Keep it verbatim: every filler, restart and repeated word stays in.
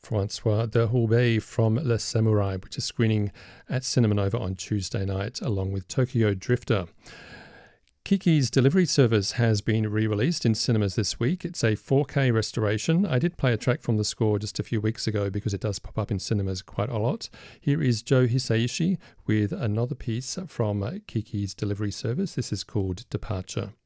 Francois de Roubaix from Le Samouraï, which is screening at Cinema Nova on Tuesday night, along with Tokyo Drifter. Kiki's Delivery Service has been re-released in cinemas this week. It's a four K restoration. I did play a track from the score just a few weeks ago because it does pop up in cinemas quite a lot. Here is Joe Hisaishi with another piece from Kiki's Delivery Service. This is called Departure.